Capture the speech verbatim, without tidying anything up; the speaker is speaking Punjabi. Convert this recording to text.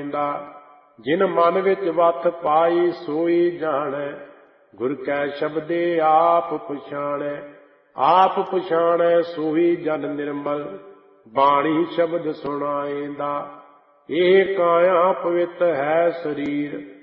ਆਇਂਦਾ। ਜਿਨ ਮਨ ਵਿੱਚ ਵਤ ਪਾਈ ਸੋਈ ਜਾਣੈ, ਗੁਰ ਕੈ ਸ਼ਬਦੇ ਆਪ ਪਛਾਣੈ। ਆਪ ਪਛਾਣੈ ਸੋਈ ਜਨ ਨਿਰਮਲ, ਬਾਣੀ ਸ਼ਬਦ ਸੁਣਾਇਂਦਾ। ਇਹ ਕਾਇਆ ਪਵਿੱਤ ਹੈ ਸਰੀਰ,